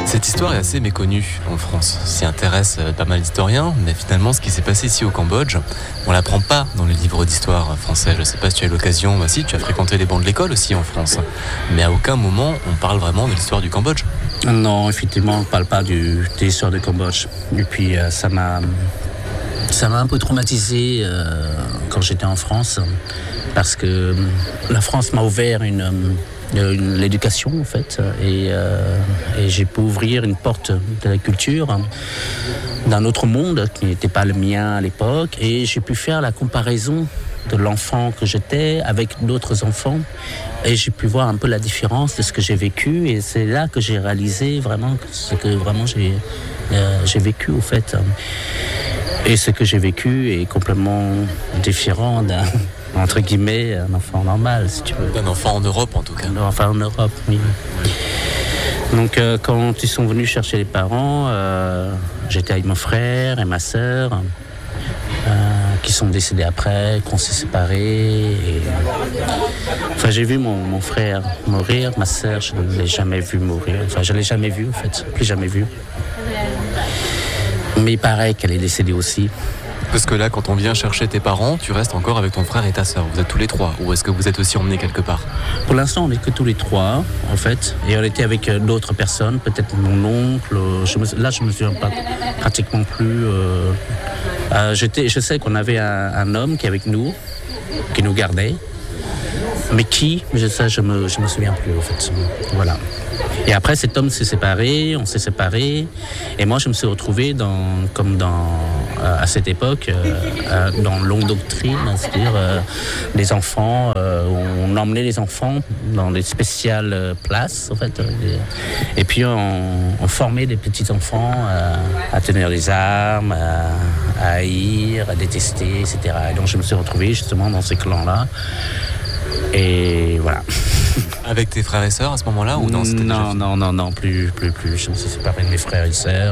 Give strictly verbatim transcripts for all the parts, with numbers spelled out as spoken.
Cette histoire est assez méconnue en France. S'y intéresse pas mal d'historiens, mais finalement, ce qui s'est passé ici au Cambodge, on l'apprend pas dans les livres d'histoire français. Je sais pas si tu as eu l'occasion, bah si, tu as fréquenté les bancs de l'école aussi en France, mais à aucun moment on parle vraiment de l'histoire du Cambodge. Non, effectivement, on ne parle pas du, de l'histoire du Cambodge. Et puis, euh, ça m'a, ça m'a un peu traumatisé euh, quand j'étais en France, parce que la France m'a ouvert une... Une, l'éducation en fait et, euh, et j'ai pu ouvrir une porte de la culture d'un autre monde qui n'était pas le mien à l'époque et j'ai pu faire la comparaison de l'enfant que j'étais avec d'autres enfants et j'ai pu voir un peu la différence de ce que j'ai vécu et c'est là que j'ai réalisé vraiment ce que vraiment j'ai, euh, j'ai vécu au fait et ce que j'ai vécu est complètement différent d'un entre guillemets, un enfant normal, si tu veux. Un enfant en Europe, en tout cas. Un enfant en Europe, oui. Donc, euh, quand ils sont venus chercher les parents, euh, j'étais avec mon frère et ma sœur, euh, qui sont décédés après, qu'on s'est séparés. Et... Enfin, j'ai vu mon, mon frère mourir, ma sœur, je ne l'ai jamais vu mourir. Enfin, je ne l'ai jamais vu, en fait, plus jamais vu. Mais il paraît qu'elle est décédée aussi. Parce que là, quand on vient chercher tes parents, tu restes encore avec ton frère et ta sœur. Vous êtes tous les trois. Ou est-ce que vous êtes aussi emmenés quelque part ? Pour l'instant, on n'est que tous les trois, en fait. Et on était avec d'autres personnes, peut-être mon oncle. Je me, là, je ne me souviens pas pratiquement plus. Euh, euh, j'étais, je sais qu'on avait un, un homme qui est avec nous, qui nous gardait. Mais qui ? Ça, je ne me, je me souviens plus, en fait. Voilà. Et après, cet homme s'est séparé, on s'est séparés. Et moi, je me suis retrouvé dans, comme dans, euh, à cette époque, euh, dans longue doctrine, c'est-à-dire euh, les enfants, euh, on emmenait les enfants dans des spéciales euh, places, en fait. Et puis, on, on formait des petits enfants euh, à tenir les armes, à, à haïr, à détester, et cetera. Et donc, je me suis retrouvé justement dans ces clans-là. Et voilà. Avec tes frères et sœurs à ce moment-là ou non, c'était non, déjà non, non, non, plus, plus, plus. Je me suis séparé de mes frères et sœurs.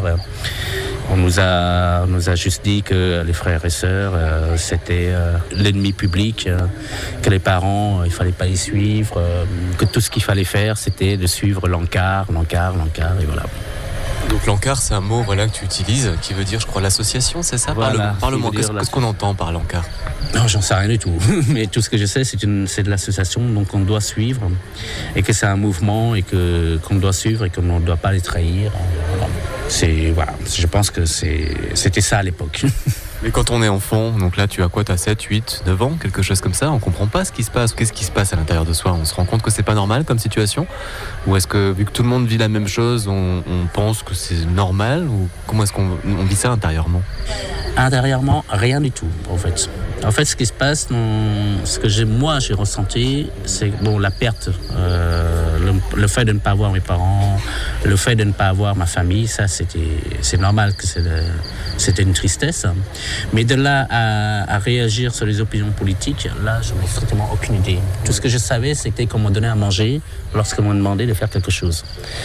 On nous a, on nous a juste dit que les frères et sœurs, euh, c'était euh, l'ennemi public, euh, que les parents, il fallait pas les suivre, euh, que tout ce qu'il fallait faire, c'était de suivre l'encart, l'encart, l'encart, et voilà. Donc l'encart, c'est un mot voilà, que tu utilises, qui veut dire, je crois, l'association, c'est ça ? Voilà, Parle, Parle-moi, qu'est-ce, la... qu'est-ce qu'on entend par l'encart ? Non, j'en sais rien du tout. Mais tout ce que je sais, c'est, une, c'est de l'association, donc on doit suivre, et que c'est un mouvement, et que, qu'on doit suivre, et qu'on ne doit pas les trahir. Voilà. C'est, voilà. Je pense que c'est, c'était ça à l'époque. Mais quand on est enfant, donc là tu as quoi, tu as sept, huit, neuf ans, quelque chose comme ça, on comprend pas ce qui se passe, qu'est-ce qui se passe à l'intérieur de soi, on se rend compte que c'est pas normal comme situation ? Ou est-ce que vu que tout le monde vit la même chose, on, on pense que c'est normal ? Ou comment est-ce qu'on on vit ça intérieurement ? Intérieurement, rien du tout, en fait. En fait, ce qui se passe, ce que j'ai, moi j'ai ressenti, c'est bon, la perte, euh, le, le fait de ne pas voir mes parents, le fait de ne pas avoir ma famille, ça c'était, c'est normal que c'est le, c'était une tristesse. Mais de là à, à réagir sur les opinions politiques, là, je n'ai strictement aucune idée. Tout ce que je savais, c'était qu'on me donnait à manger lorsqu'on m'a demandé de faire quelque chose.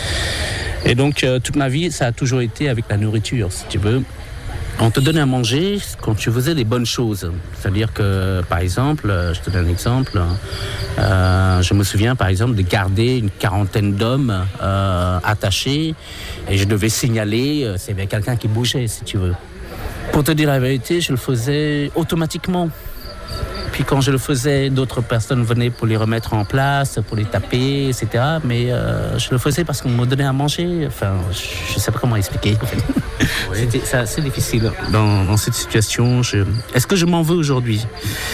Et donc, euh, toute ma vie, ça a toujours été avec la nourriture, si tu veux. On te donnait à manger quand tu faisais les bonnes choses. C'est-à-dire que, par exemple, je te donne un exemple, euh, je me souviens, par exemple, de garder une quarantaine d'hommes euh, attachés et je devais signaler euh, s'il y avait quelqu'un qui bougeait, si tu veux. Pour te dire la vérité, je le faisais automatiquement. Puis quand je le faisais, d'autres personnes venaient pour les remettre en place, pour les taper, et cetera. Mais euh, je le faisais parce qu'on me donnait à manger. Enfin, je ne sais pas comment expliquer. Oui. C'était, c'est assez difficile dans, dans cette situation. Je... Est-ce que je m'en veux aujourd'hui ?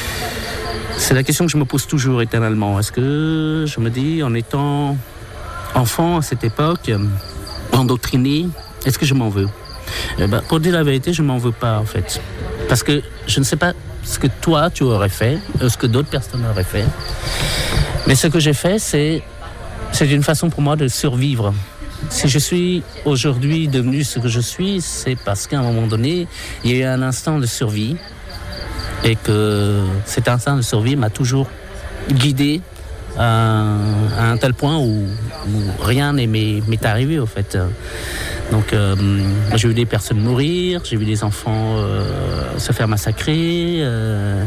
C'est la question que je me pose toujours éternellement. Est-ce que je me dis, en étant enfant à cette époque, endoctriné, est-ce que je m'en veux ? Eh ben, pour dire la vérité, je ne m'en veux pas en fait. Parce que je ne sais pas ce que toi tu aurais fait, ce que d'autres personnes auraient fait. Mais ce que j'ai fait, c'est, c'est une façon pour moi de survivre. Si je suis aujourd'hui devenu ce que je suis, c'est parce qu'à un moment donné, il y a eu un instant de survie et que cet instant de survie m'a toujours guidé à, à un tel point où, où rien n'est m'est, m'est arrivé, au fait. Donc, euh, j'ai vu des personnes mourir, j'ai vu des enfants euh, se faire massacrer. Euh,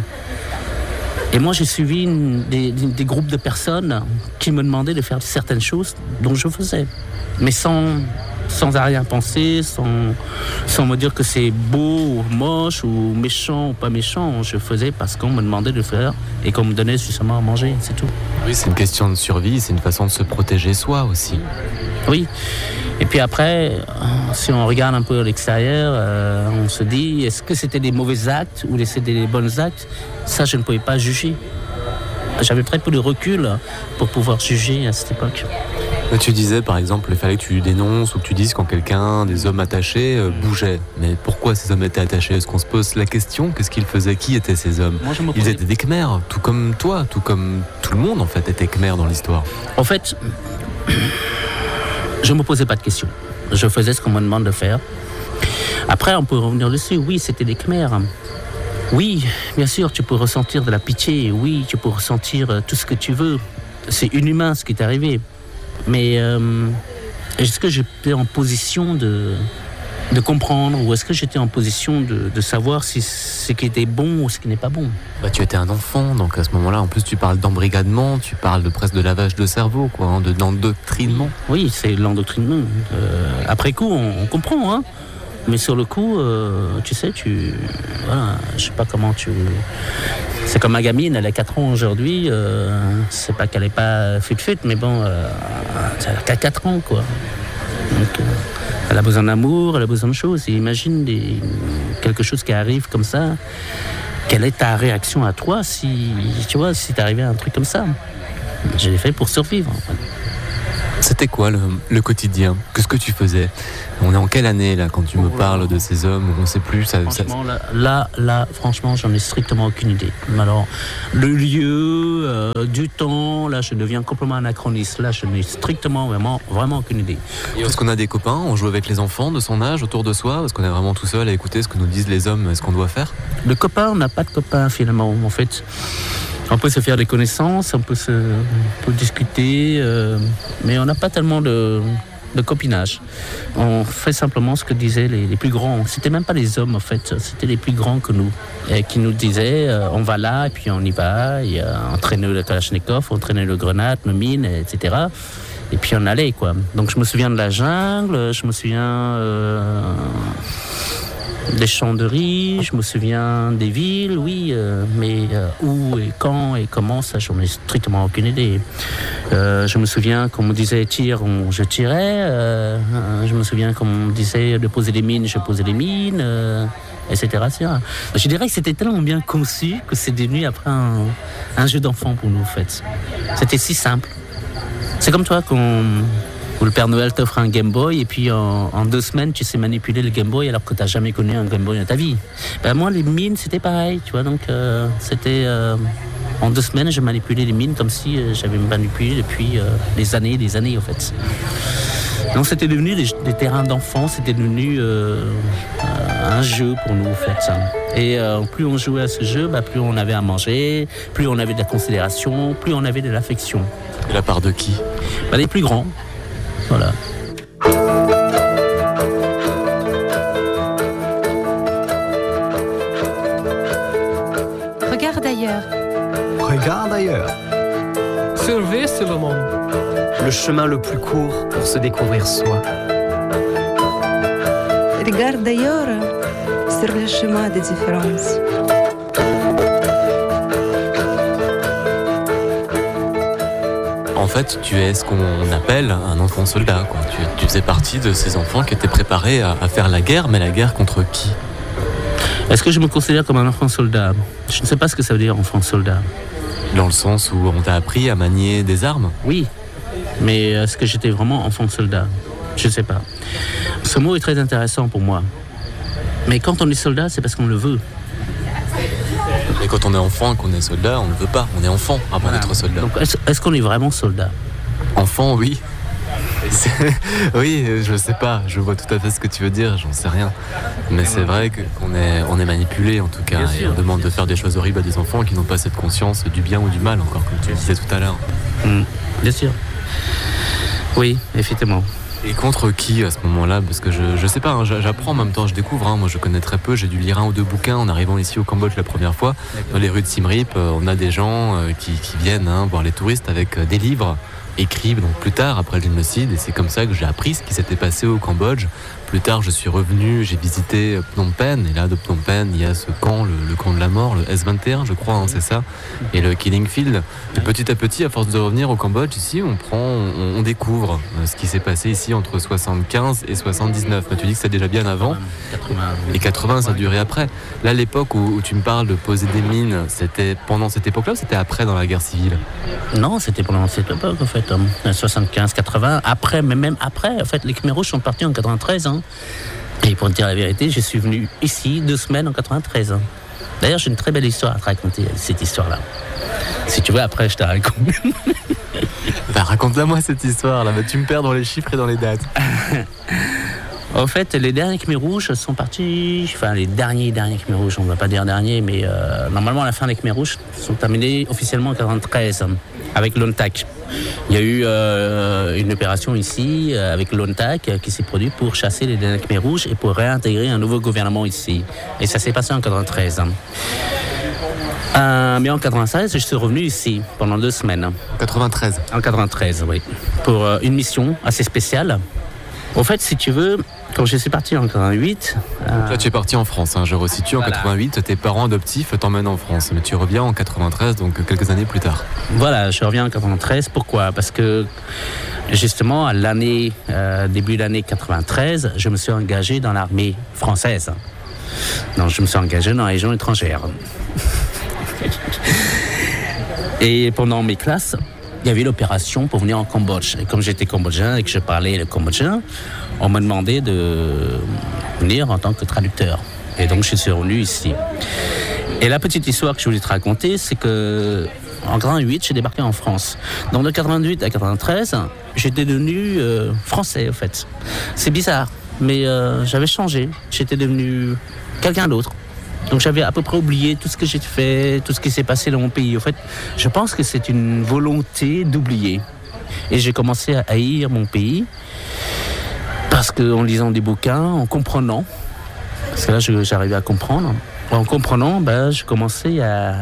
et moi, j'ai suivi une, des, des groupes de personnes qui me demandaient de faire certaines choses dont je faisais. Mais sans, sans arrière-pensée, sans, sans me dire que c'est beau ou moche ou méchant ou pas méchant. Je faisais parce qu'on me demandait de le faire et qu'on me donnait suffisamment à manger, c'est tout. Oui, c'est une question de survie, c'est une façon de se protéger soi aussi. Oui. Et puis après, si on regarde un peu à l'extérieur, euh, on se dit, est-ce que c'était des mauvais actes ou c'était des bons actes? Ça, je ne pouvais pas juger. J'avais très peu de recul pour pouvoir juger à cette époque. Tu disais par exemple, il fallait que tu dénonces ou que tu dises quand quelqu'un, des hommes attachés, euh, bougeait. Mais pourquoi ces hommes étaient attachés? Est-ce qu'on se pose la question? Qu'est-ce qu'ils faisaient? Qui étaient ces hommes? Moi, je me Ils posais... étaient des Khmers, tout comme toi, tout comme tout le monde en fait était Khmer dans l'histoire. En fait, je ne me posais pas de questions. Je faisais ce qu'on me demande de faire. Après, on peut revenir dessus. Oui, c'était des Khmers. Oui, bien sûr, tu peux ressentir de la pitié. Oui, tu peux ressentir tout ce que tu veux. C'est inhumain ce qui est arrivé. Mais euh, est-ce que j'étais en position de, de comprendre ou est-ce que j'étais en position de, de savoir si ce qui était bon ou ce qui n'est pas bon? Bah, tu étais un enfant, donc à ce moment-là, en plus tu parles d'embrigadement, tu parles de presque de lavage de cerveau, quoi, hein, de, d'endoctrinement. Oui, c'est l'endoctrinement. Euh, après coup, on, on comprend, hein. Mais sur le coup, euh, tu sais, tu... Voilà, je sais pas comment tu... C'est comme ma gamine, elle a quatre ans aujourd'hui. Euh, c'est pas qu'elle est pas fut-fut, mais bon, euh, elle a qu'à quatre ans, quoi. Donc, euh, elle a besoin d'amour, elle a besoin de choses. Et imagine des, quelque chose qui arrive comme ça. Quelle est ta réaction à toi si, tu vois, si t'arrivais à un truc comme ça? Je l'ai fait pour survivre. C'était quoi le, le quotidien? Qu'est-ce que tu faisais? On est en quelle année là quand tu me parles de ces hommes? On ne sait plus. Ça, franchement, ça... Là, là, là, franchement, j'en ai strictement aucune idée. Alors, le lieu, euh, du temps, là, je deviens complètement anachroniste. Là, je n'ai strictement, vraiment, vraiment aucune idée. Et est-ce qu'on a des copains? On joue avec les enfants de son âge autour de soi? Est-ce qu'on est vraiment tout seul à écouter ce que nous disent les hommes? Est-ce qu'on doit faire? Le copain, on n'a pas de copain finalement, en fait. On peut se faire des connaissances, on peut, se, on peut discuter, euh, mais on n'a pas tellement de, de copinage. On fait simplement ce que disaient les, les plus grands. C'était même pas les hommes, en fait, c'était les plus grands que nous, et qui nous disaient euh, on va là, et puis on y va, et, euh, on traînait le Kalachnikov, on traînait le grenade, le mine, et cetera. Et puis on allait, quoi. Donc je me souviens de la jungle, je me souviens... Euh, des champs de riz, je me souviens des villes, oui, euh, mais euh, où et quand et comment, ça, j'en ai strictement aucune idée. Euh, je me souviens qu'on me disait tire, on, je tirais. Euh, je me souviens qu'on me disait de poser des mines, je posais des mines, euh, et cetera, et cetera. Je dirais que c'était tellement bien conçu que c'est devenu après un, un jeu d'enfant pour nous, en fait. C'était si simple. C'est comme toi qu'on... où le Père Noël t'offre un Game Boy et puis en, en deux semaines tu sais manipuler le Game Boy alors que t'as jamais connu un Game Boy dans ta vie. Ben moi les mines c'était pareil, tu vois, donc euh, c'était euh, en deux semaines je manipulais les mines comme si euh, j'avais manipulé depuis euh, des années et des années en fait. Donc c'était devenu des, des terrains d'enfants, c'était devenu euh, un jeu pour nous en fait. Et euh, plus on jouait à ce jeu, bah, plus on avait à manger, plus on avait de la considération, plus on avait de l'affection. De la part de qui? Bah, les plus grands. Voilà. Regarde ailleurs. Regarde ailleurs. Surveille sur le monde. Le chemin le plus court pour se découvrir soi. Regarde ailleurs sur le chemin des différences. En fait, tu es ce qu'on appelle un enfant soldat, quoi. Tu, tu faisais partie de ces enfants qui étaient préparés à, à faire la guerre, mais la guerre contre qui? Est-ce que je me considère comme un enfant soldat? Je ne sais pas ce que ça veut dire enfant soldat. Dans le sens où on t'a appris à manier des armes? Oui, mais est-ce que j'étais vraiment enfant soldat? Je ne sais pas. Ce mot est très intéressant pour moi. Mais quand on est soldat, c'est parce qu'on le veut. Et quand on est enfant et qu'on est soldat, on ne le veut pas. On est enfant avant voilà. d'être soldat. Donc est-ce, est-ce qu'on est vraiment soldat? Enfant, oui. C'est... Oui, je sais pas. Je vois tout à fait ce que tu veux dire. J'en sais rien. Mais c'est vrai qu'on est, on est manipulé en tout cas. Bien et sûr, on demande de faire des choses horribles à des enfants qui n'ont pas cette conscience du bien ou du mal encore, comme tu le disais tout à l'heure. Mmh, bien sûr. Oui, effectivement. Et contre qui à ce moment-là? Parce que je, je sais pas, hein, j'apprends en même temps, je découvre. Hein, moi, je connais très peu. J'ai dû lire un ou deux bouquins en arrivant ici au Cambodge la première fois. Dans les rues de Siem Reap, euh, on a des gens euh, qui, qui viennent hein, voir les touristes avec euh, des livres écrit donc plus tard après le génocide, et c'est comme ça que j'ai appris ce qui s'était passé au Cambodge. Plus tard, je suis revenu, j'ai visité Phnom Penh, et là de Phnom Penh, il y a ce camp, le, le camp de la mort, le S vingt et un, je crois, hein, c'est ça, et le Killing Field. Et petit à petit, à force de revenir au Cambodge, ici, on prend, on, on découvre ce qui s'est passé ici entre soixante-quinze et soixante-dix-neuf. Mais tu dis que c'était déjà bien avant, quatre-vingts. et quatre-vingts, ça a duré après. Là, l'époque où, où tu me parles de poser des mines, c'était pendant cette époque-là ou c'était après dans la guerre civile? Non, c'était pendant cette époque, en fait, hein, soixante-quinze quatre-vingts. Après, mais même après, en fait, les Khmers rouges sont partis en quatre-vingt-treize. Hein. Et pour te dire la vérité, je suis venu ici deux semaines en quatre-vingt-treize. Hein. D'ailleurs, j'ai une très belle histoire à te raconter, cette histoire-là. Si tu veux, après, je te raconte. Bah, raconte-la moi cette histoire-là. Bah, tu me perds dans les chiffres et dans les dates. En fait, les derniers Khmers rouges sont partis, enfin les derniers derniers Khmers rouges, on ne va pas dire derniers, mais euh, normalement la fin des Khmers rouges sont terminés officiellement en quatre-vingt-treize avec l'O N T A C. Il y a eu euh, une opération ici euh, avec l'O N T A C qui s'est produite pour chasser les derniers Khmers rouges et pour réintégrer un nouveau gouvernement ici. Et ça s'est passé en quatre-vingt-treize. Euh, mais en quatre-vingt-seize, je suis revenu ici pendant deux semaines. quatre-vingt-treize. En quatre-vingt-treize, oui, pour euh, une mission assez spéciale. En fait, si tu veux, quand je suis parti en quatre-vingt-huit... Euh... Là, tu es parti en France, hein, je resitue. En voilà. quatre-vingt-huit, tes parents adoptifs t'emmènent en France. Mais tu reviens en quatre-vingt-treize, donc quelques années plus tard. Voilà, je reviens en quatre-vingt-treize. Pourquoi? Parce que, justement, à l'année, euh, début de l'année quatre-vingt-treize, je me suis engagé dans l'armée française. Donc, je me suis engagé dans la Légion étrangère. Et pendant mes classes, il y avait l'opération pour venir en Cambodge. Et comme j'étais cambodgien et que je parlais le cambodgien, on m'a demandé de venir en tant que traducteur. Et donc, je suis revenu ici. Et la petite histoire que je voulais te raconter, c'est que en quatre-vingt-huit, j'ai débarqué en France. Donc, de quatre-vingt-huit à quatre-vingt-treize, j'étais devenu euh, français, en fait. C'est bizarre, mais euh, j'avais changé. J'étais devenu quelqu'un d'autre. Donc j'avais à peu près oublié tout ce que j'ai fait, tout ce qui s'est passé dans mon pays. En fait, je pense que c'est une volonté d'oublier. Et j'ai commencé à haïr mon pays parce qu'en lisant des bouquins, en comprenant, parce que là je, j'arrivais à comprendre, en comprenant, ben, je commençais à,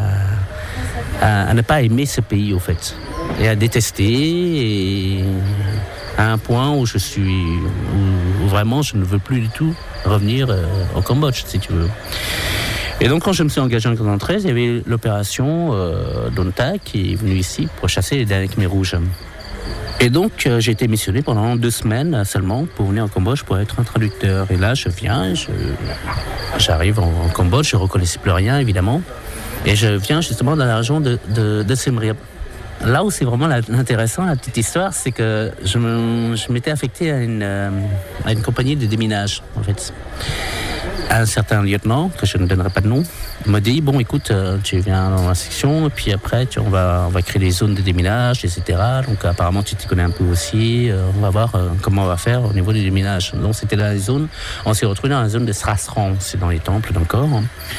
à, à ne pas aimer ce pays, au fait, et à détester, et à un point où je suis, où, où vraiment je ne veux plus du tout revenir euh, au Cambodge, si tu veux. Et donc, quand je me suis engagé en quatre-vingt-treize, il y avait l'opération euh, d'O N T A C qui est venue ici pour chasser les derniers Khmers rouges. Et donc, euh, j'ai été missionné pendant deux semaines seulement pour venir au Cambodge pour être un traducteur. Et là, je viens, je, j'arrive en, en Cambodge, je ne reconnaissais plus rien, évidemment. Et je viens justement dans la région de, de, de Siem Reap. Là où c'est vraiment la, intéressant, la petite histoire, c'est que je, me, je m'étais affecté à une, euh, à une compagnie de déminage, en fait. Un certain lieutenant, que je ne donnerai pas de nom, m'a dit, bon écoute, euh, tu viens dans la section, et puis après tu, on, va, on va créer des zones de déminage, et cetera. Donc apparemment tu t'y connais un peu aussi, euh, on va voir euh, comment on va faire au niveau du déminage. Donc c'était dans les zones, on s'est retrouvé dans la zone de Srasran, c'est dans les temples d'encore.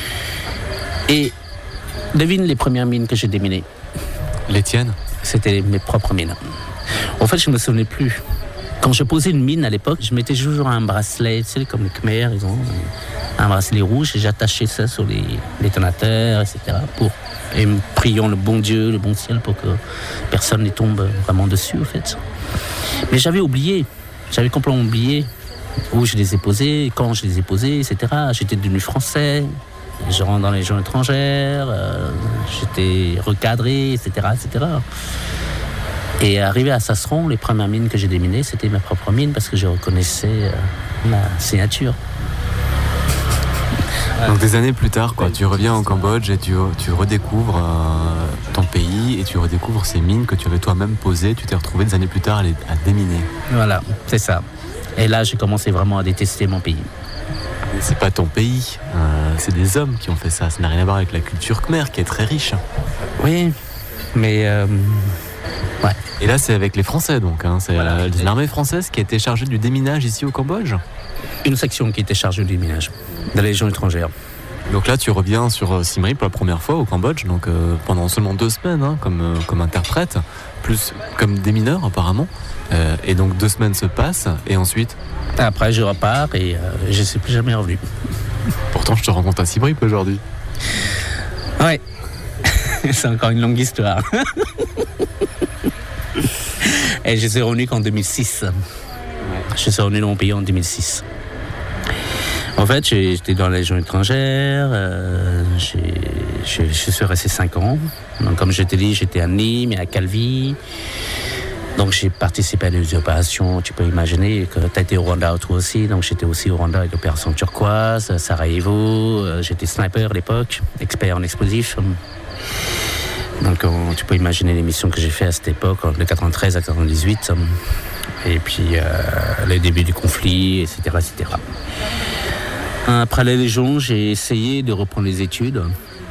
Et devine les premières mines que j'ai déminées. Les tiennes? C'était mes propres mines. En fait, je ne me souvenais plus. Quand je posais une mine à l'époque, je mettais toujours un bracelet, tu sais, comme les Khmers, ils ont un bracelet rouge, et j'attachais ça sur les détonateurs, et cetera. Pour, et priant le bon Dieu, le bon ciel, pour que personne ne tombe vraiment dessus, en fait. Mais j'avais oublié, j'avais complètement oublié où je les ai posés, quand je les ai posés, et cetera. J'étais devenu français, je rentre dans les légions étrangères, euh, j'étais recadré, et cetera, et cetera. Et arrivé à Sasseron, les premières mines que j'ai déminées, c'était ma propre mine parce que je reconnaissais euh, ma signature. Donc des années plus tard, quoi, tu reviens au Cambodge et tu, tu redécouvres euh, ton pays et tu redécouvres ces mines que tu avais toi-même posées. Tu t'es retrouvé des années plus tard à, les, à déminer. Voilà, c'est ça. Et là, j'ai commencé vraiment à détester mon pays. Mais c'est pas ton pays, euh, c'est des hommes qui ont fait ça. Ça n'a rien à voir avec la culture khmer qui est très riche. Oui, mais... Euh... Ouais. Et là, c'est avec les Français, donc. Hein. C'est voilà, euh, l'armée française qui a été chargée du déminage ici au Cambodge. Une section qui était chargée du déminage de la Légion étrangère. Donc là, tu reviens sur Siem Reap pour la première fois au Cambodge, donc euh, pendant seulement deux semaines, hein, comme, euh, comme interprète, plus comme démineur apparemment. Euh, et donc deux semaines se passent, et ensuite... Après, je repars et euh, je ne suis plus jamais revenu. Pourtant, je te rencontre à Siem Reap aujourd'hui. Ouais, c'est encore une longue histoire. Et je suis revenu qu'en deux mille six. Ouais. Je suis revenu dans mon pays en deux mille six. En fait, j'étais dans la Légion étrangère, euh, j'ai, je, je suis resté cinq ans. Donc, comme je t'ai dit, j'étais à Nîmes et à Calvi. Donc j'ai participé à des opérations, tu peux imaginer que tu as été au Rwanda toi aussi, donc j'étais aussi au Rwanda avec l'opération turquoise, Sarajevo, j'étais sniper à l'époque, expert en explosifs. Donc on, tu peux imaginer les missions que j'ai fait à cette époque, de quatre-vingt-treize à quatre-vingt-dix-huit, et puis euh, les débuts du conflit, et cetera, et cetera. Après la Légion, j'ai essayé de reprendre les études.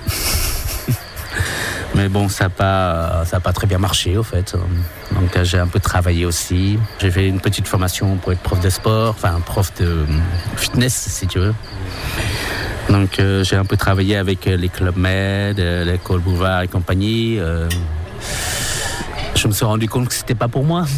Mais bon, ça n'a pas, ça a pas très bien marché, au fait. Donc, j'ai un peu travaillé aussi. J'ai fait une petite formation pour être prof de sport, enfin, prof de fitness, si tu veux. Donc, euh, j'ai un peu travaillé avec les Club Med, l'école Bouvard et compagnie. Euh, je me suis rendu compte que c'était pas pour moi.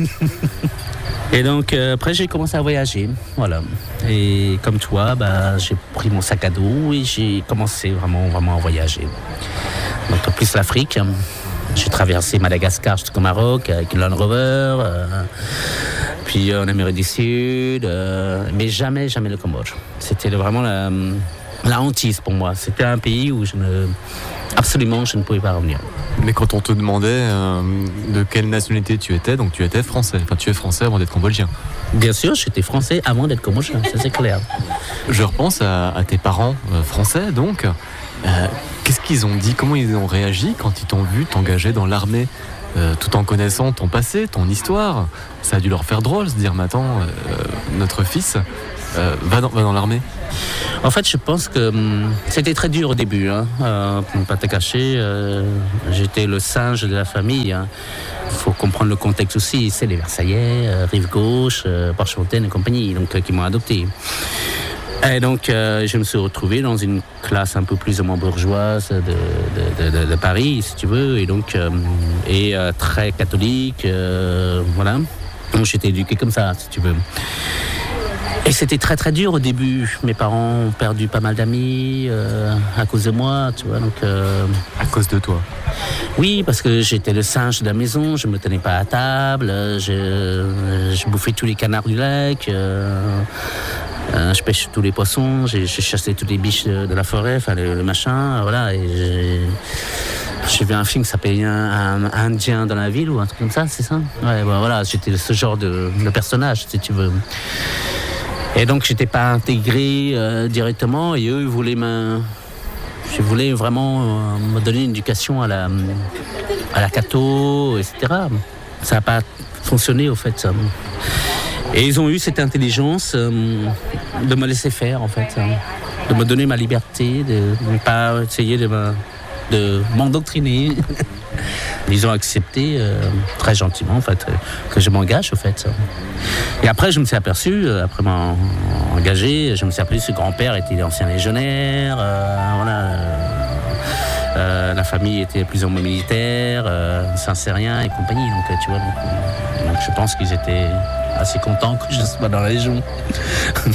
Et donc, euh, après, j'ai commencé à voyager, voilà. Et comme toi, bah, j'ai pris mon sac à dos et j'ai commencé vraiment, vraiment à voyager. Donc, plus l'Afrique. J'ai traversé Madagascar jusqu'au Maroc avec une Land Rover, euh, puis en Amérique du Sud, euh, mais jamais, jamais le Cambodge. C'était vraiment la, la hantise pour moi. C'était un pays où je ne, absolument, je ne pouvais pas revenir. Mais quand on te demandait euh, de quelle nationalité tu étais, donc tu étais français, enfin tu es français avant d'être cambodgien. Bien sûr, j'étais français avant d'être cambodgien, ça c'est clair. Je repense à, à tes parents euh, français, donc. Euh, qu'est-ce qu'ils ont dit? Comment ils ont réagi quand ils t'ont vu t'engager dans l'armée, euh, tout en connaissant ton passé, ton histoire? Ça a dû leur faire drôle, se dire, mais attends, euh, notre fils euh, va dans, va dans l'armée. En fait, je pense que hum, c'était très dur au début, hein, euh, pour ne pas te cacher. Euh, j'étais le singe de la famille. Il hein. faut comprendre le contexte aussi. C'est les Versaillais, euh, Rive Gauche, euh, Porte-Fontaine et compagnie, donc, euh, qui m'ont adopté. Et donc, euh, je me suis retrouvé dans une classe un peu plus ou moins bourgeoise de, de, de, de Paris, si tu veux, et donc, euh, et euh, très catholique, euh, voilà. Donc, j'étais éduqué comme ça, si tu veux. Et c'était très très dur au début. Mes parents ont perdu pas mal d'amis euh, à cause de moi, tu vois. Donc, euh... à cause de toi? Oui, parce que j'étais le singe de la maison, je me tenais pas à table, je, je bouffais tous les canards du lac. Euh... Euh, je pêche tous les poissons, j'ai, j'ai chassé toutes les biches de, de la forêt, enfin le, le machin, voilà. Et j'ai, j'ai vu un film qui s'appelait un, un Indien dans la ville ou un truc comme ça, c'est ça? Ouais, bah, voilà, j'étais ce genre de, de personnage, si tu veux. Et donc j'étais pas intégré euh, directement, et eux ils voulaient me, je voulais vraiment euh, me donner une éducation à la, à la catho, et cetera. Ça n'a pas fonctionné au fait. Ça. Et ils ont eu cette intelligence euh, de me laisser faire, en fait, hein, de me donner ma liberté, de ne pas essayer de, me, de m'endoctriner. Ils ont accepté euh, très gentiment, en fait, que je m'engage, en fait. Et après, je me suis aperçu, après m'en engagé, je me suis aperçu que grand-père était ancien légionnaire, euh, voilà. Euh, la famille était plus ou moins militaire, euh, Saint-Cérien et compagnie, donc tu vois. Donc, donc je pense qu'ils étaient assez contents que je sois dans la Légion.